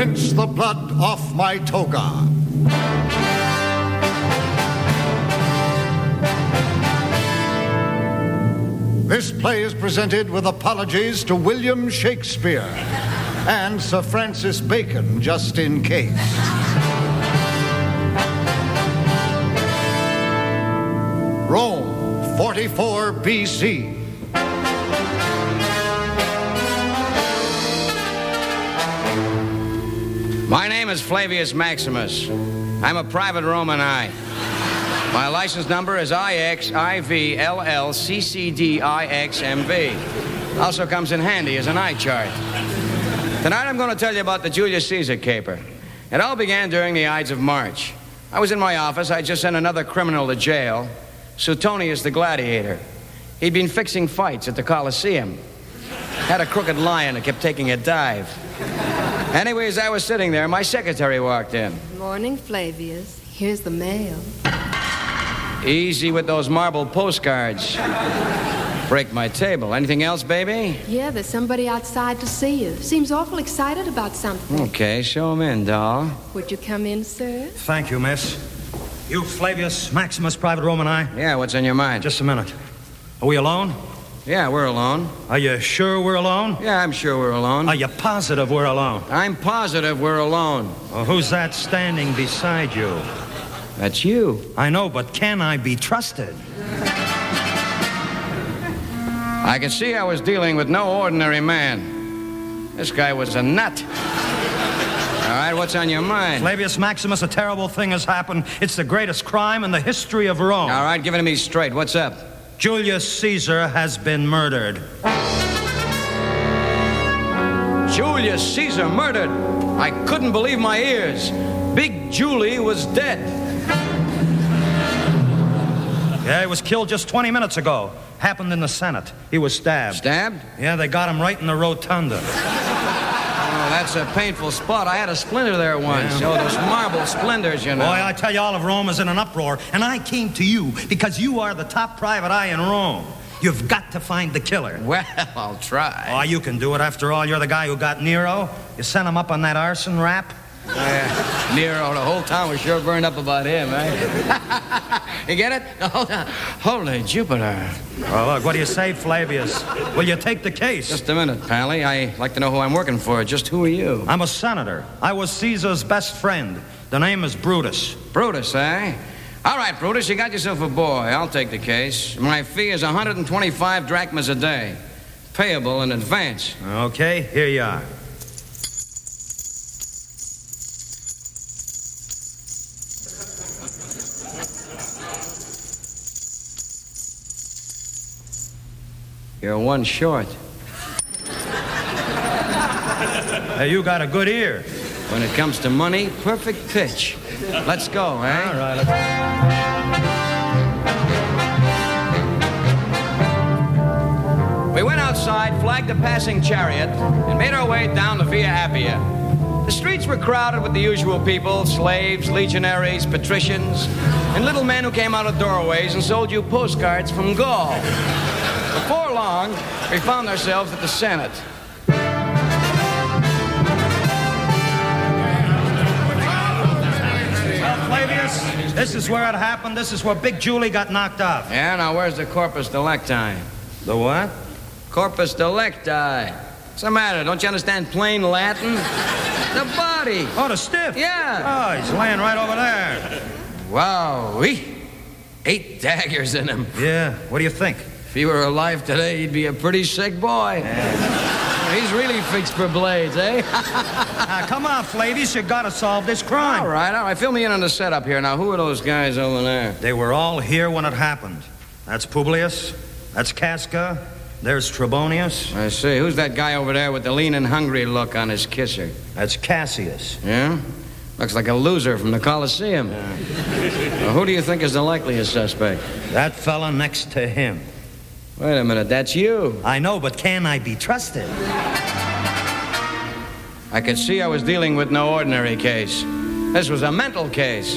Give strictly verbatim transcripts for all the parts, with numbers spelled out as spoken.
rinse the blood off my toga. This play is presented with apologies to William Shakespeare and Sir Francis Bacon, just in case. Rome, forty-four B C. My name is Flavius Maximus. I'm a private Roman I. My license number is I X I V L L C C D I X M V. Also comes in handy as an eye chart. Tonight I'm going to tell you about the Julius Caesar caper. It all began during the Ides of March. I was in my office. I just sent another criminal to jail, Suetonius the Gladiator. He'd been fixing fights at the Colosseum. Had a crooked lion that kept taking a dive. Anyways, I was sitting there. My secretary walked in. Morning, Flavius. Here's the mail. Easy with those marble postcards. Break my table. Anything else, baby? Yeah, there's somebody outside to see you. Seems awful excited about something. Okay, show him in, doll. Would you come in, sir? Thank you, miss. You, Flavius Maximus, private Roman I? Yeah, what's on your mind? Just a minute. Are we alone? Yeah, we're alone. Are you sure we're alone? Yeah, I'm sure we're alone. Are you positive we're alone? I'm positive we're alone. Well, who's that standing beside you? That's you. I know, but can I be trusted? I could see I was dealing with no ordinary man. This guy was a nut. All right, what's on your mind? Flavius Maximus, a terrible thing has happened. It's the greatest crime in the history of Rome. All right, give it to me straight. What's up? Julius Caesar has been murdered. Julius Caesar murdered? I couldn't believe my ears. Big Julie was dead. Yeah, he was killed just twenty minutes ago. Happened in the Senate. He was stabbed. Stabbed? Yeah, they got him right in the rotunda. Oh, that's a painful spot. I had a splinter there once. Yeah. Oh, those marble splinters, you know. Boy, I tell you, all of Rome is in an uproar, and I came to you because you are the top private eye in Rome. You've got to find the killer. Well, I'll try. Oh, you can do it. After all, you're the guy who got Nero. You sent him up on that arson rap. Uh, Nero, the whole town was sure burned up about him, eh? You get it? Oh, holy Jupiter. Well, look, what do you say, Flavius? Will you take the case? Just a minute, Pally. I like to know who I'm working for. Just who are you? I'm a senator. I was Caesar's best friend. The name is Brutus. Brutus, eh? All right, Brutus, you got yourself a boy. I'll take the case. My fee is one hundred twenty-five drachmas a day. Payable in advance. Okay, here you are. You're one short. Hey, you got a good ear. When it comes to money, perfect pitch. Let's go, eh? All right, let's... We went outside, flagged a passing chariot, and made our way down the Via Appia. The streets were crowded with the usual people, slaves, legionaries, patricians, and little men who came out of doorways and sold you postcards from Gaul. Before long, we found ourselves at the Senate. Well, Flavius, this is where it happened. This is where Big Julie got knocked off. Yeah, now where's the corpus delicti? The what? Corpus delicti. What's the matter? Don't you understand plain Latin? The body. Oh, the stiff? Yeah. Oh, he's laying right over there. Wow. Eight daggers in him. Yeah, what do you think? If he were alive today, he'd be a pretty sick boy. Yeah. He's really fixed for blades, eh? uh, come on, Flavius, you gotta solve this crime. All right, all right. Fill me in on the setup here. Now, who are those guys over there? They were all here when it happened. That's Publius. That's Casca. There's Trebonius. I see. Who's that guy over there with the lean and hungry look on his kisser? That's Cassius. Yeah? Looks like a loser from the Colosseum. Yeah. Well, who do you think is the likeliest suspect? That fella next to him. Wait a minute, that's you. I know, but can I be trusted? I could see I was dealing with no ordinary case. This was a mental case.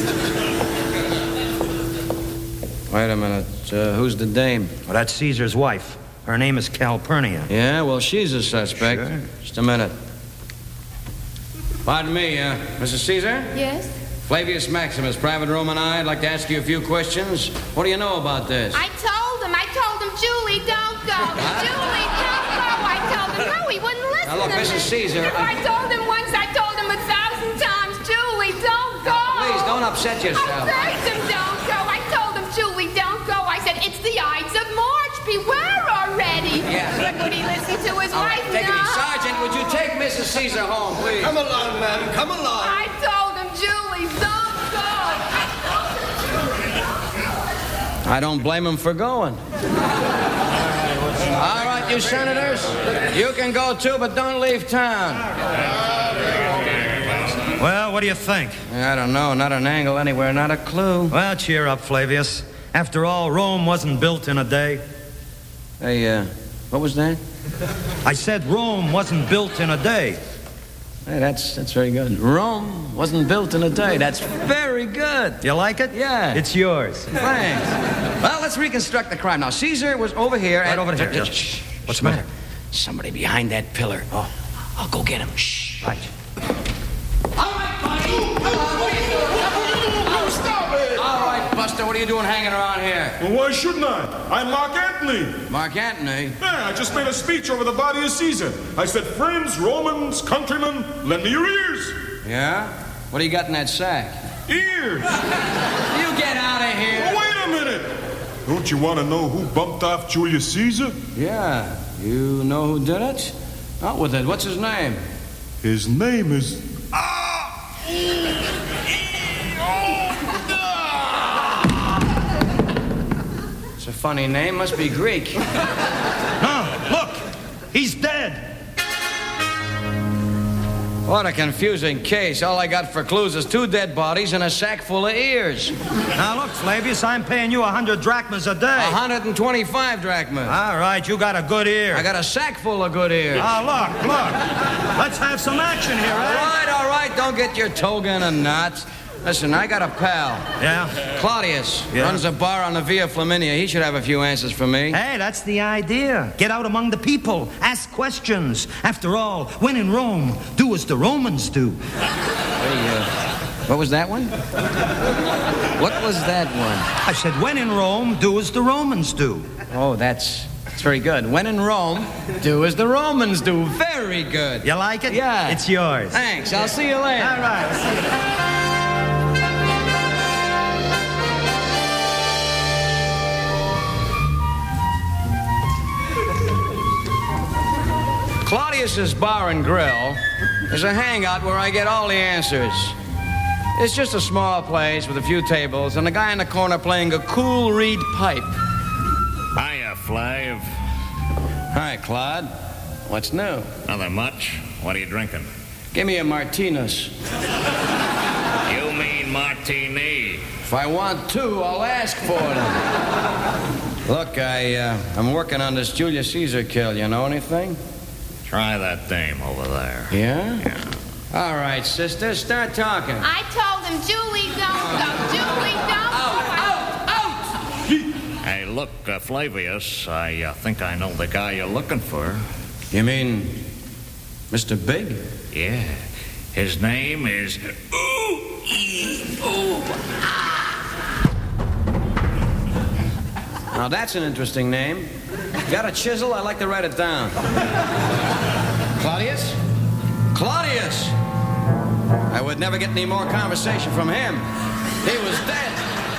Wait a minute, uh, who's the dame? Well, that's Caesar's wife. Her name is Calpurnia. Yeah, well, she's a suspect. Sure. Just a minute. Pardon me, uh, Missus Caesar? Yes? Flavius Maximus, Private Roman I. I'd like to ask you a few questions. What do you know about this? I told him. I told him, Julie, don't go. Julie, don't go. I told him. No, he wouldn't listen Now, look, to me. Missus Caesar, If I- I told him once, I told him a thousand times, Julie, don't go. Please, don't upset yourself. I begged him, don't go. I told him, Julie, don't go. I said, it's the Ides of March. Beware already. Yes. But would he listen to his All wife? right, take it No. easy. Sergeant, would you take Missus Caesar home, please? Come along, ma'am. Come along. I told him, Julie, don't go. I don't blame him for going. All right, you senators, you can go too, but don't leave town. Well, what do you think? I don't know, not an angle anywhere, not a clue. Well, cheer up, Flavius. After all, Rome wasn't built in a day. Hey, uh, what was that? I said Rome wasn't built in a day. Hey, that's that's very good. Rome wasn't built in a day. That's very good. You like it? Yeah. It's yours. Thanks. Well, let's reconstruct the crime. Now, Caesar was over here. Right at... over here. Shh, shh. What's the matter? Somebody behind that pillar. Oh, I'll go get him. Shh. Right. All right, buddy. Stop it! All right, Buster, what are you doing hanging around here? Well, why shouldn't I? I'm Mark Antony. Mark Antony. Yeah, I just made a speech over the body of Caesar. I said, friends, Romans, countrymen, lend me your ears. Yeah? What do you got in that sack? Ears! You get out of here. Oh, wait a minute! Don't you want to know who bumped off Julius Caesar? Yeah. You know who did it? Out with it. What's his name? His name is... It's a funny name. Must be Greek. No, look! He's dead! What a confusing case. All I got for clues is two dead bodies and a sack full of ears. Now, look, Flavius, I'm paying you a hundred drachmas a day. one hundred twenty-five drachmas. All right, you got a good ear. I got a sack full of good ears. Ah, look, look. Let's have some action here, All eh? right, all right. Don't get your toga in a knot. Listen, I got a pal. Yeah? Claudius. Yeah. Runs a bar on the Via Flaminia. He should have a few answers for me. Hey, that's the idea. Get out among the people. Ask questions. After all, when in Rome, do as the Romans do. Hey, uh, what was that one? What was that one? I said, when in Rome, do as the Romans do. Oh, that's, that's very good. When in Rome, do as the Romans do. Very good. You like it? Yeah. It's yours. Thanks. I'll see you later. All right. Claudius's Bar and Grill is a hangout where I get all the answers. It's just a small place with a few tables and a guy in the corner playing a cool reed pipe. Hiya, Flav. Hi, Claude. What's new? Nothing much. What are you drinking? Give me a Martinez. You mean martini. If I want two, I'll ask for them. Look, I, uh, I'm working on this Julius Caesar kill. You know anything? Try that dame over there. Yeah? Yeah. All right, sister, start talking. I told him, Julie, don't go. Julie, don't go. Hey, look, uh, Flavius, I uh, think I know the guy you're looking for. You mean Mister Big? Yeah. His name is... Ooh, ee, ooh. Now, that's an interesting name. Got a chisel? I'd like to write it down. Claudius? Claudius! I would never get any more conversation from him. He was dead.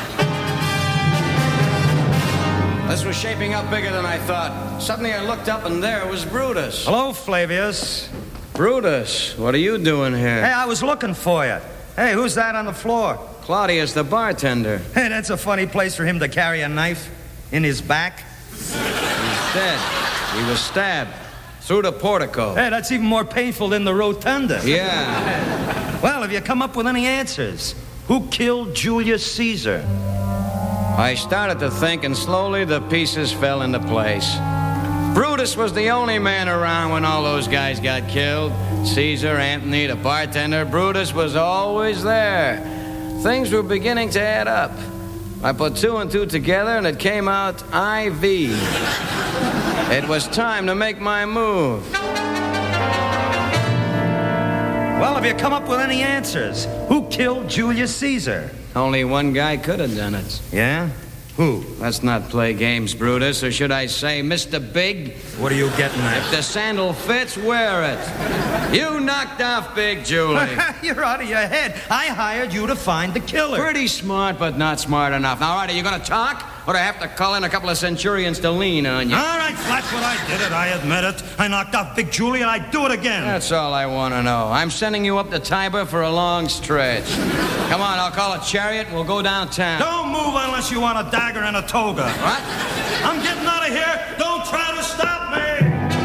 This was shaping up bigger than I thought. Suddenly I looked up and there was Brutus. Hello, Flavius. Brutus, what are you doing here? Hey, I was looking for you. Hey, who's that on the floor? Claudius, the bartender. Hey, that's a funny place for him to carry a knife in his back. He's dead. He was stabbed through the portico. Hey, that's even more painful than the rotunda. Yeah. Well, have you come up with any answers? Who killed Julius Caesar? I started to think, and slowly the pieces fell into place. Brutus was the only man around when all those guys got killed. Caesar, Antony, the bartender. Brutus was always there. Things were beginning to add up. I put two and two together, and it came out I V. It was time to make my move. Well, Well, have you come up with any answers? Who killed Julius Caesar? Only one guy could have done it. Yeah? Who? Let's not play games, Brutus, or should I say, Mister Big? What are you getting at? If the sandal fits, wear it. You knocked off Big Julie. You're out of your head. I hired you to find the killer. Pretty smart, but not smart enough. Now, all right, are you going to talk? Or do I have to call in a couple of centurions to lean on you? All right, that's what I did it. I admit it. I knocked off Big Julie, and I'd do it again. That's all I want to know. I'm sending you up to Tiber for a long stretch. Come on, I'll call a chariot and we'll go downtown. Don't move unless you want a dagger and a toga. What? I'm getting out of here. Don't try to stop me.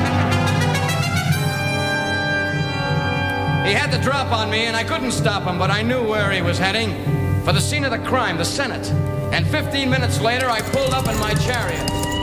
He had the drop on me, and I couldn't stop him, but I knew where he was heading. For the scene of the crime, the Senate. And fifteen minutes later, I pulled up in my chariot.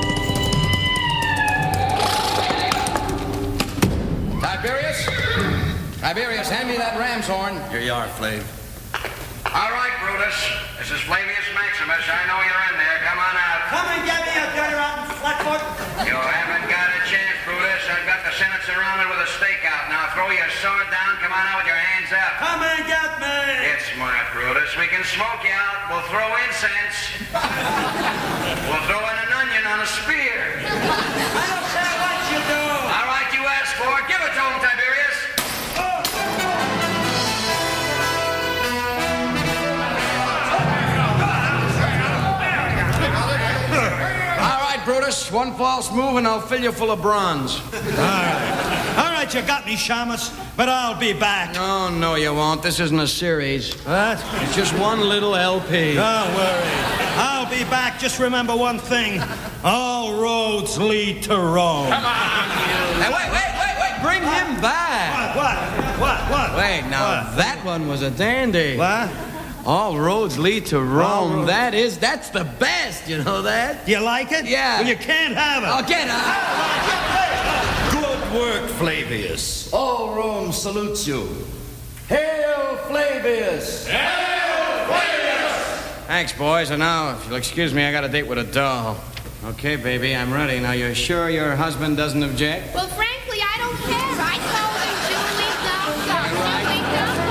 Tiberius? Tiberius, hand me that ram's horn. Here you are, Flav. All right, Brutus. This is Flavius Maximus. I know you're in there. Come on out. Come and get me, you dirty rotten flatfoot. You haven't got a chance, Brutus. I've got the Senate surrounded with a stakeout. Now throw your sword down. Come on out with your hands up. Come and get me. Get smart, Brutus. We can smoke you out. We'll throw incense. We'll throw in an onion on a spear. I don't care what you do. All right, you asked for it. Give it to him, Tiberius. Brutus, one false move and I'll fill you full of bronze. All right. All right, you got me, Shamus, but I'll be back. No, no, you won't. This isn't a series. What? It's just one little L P. Don't worry. I'll be back. Just remember one thing. All roads lead to Rome. Come on, you. Hey, wait, wait, wait, wait. Bring him back. What? What? What? What? Wait, now, what? that one was a dandy. What? All roads lead to Rome. That is, that's the best, you know that? You like it? Yeah. Well, you can't have it. Oh, get out. Good work, Flavius. All Rome salutes you. Hail Flavius! Hail Flavius! Thanks, boys. And now, if you'll excuse me, I got a date with a doll. Okay, baby, I'm ready. Now, you're sure your husband doesn't object? Well, frankly, I don't care. I told him, Julie, don't go. Julie, don't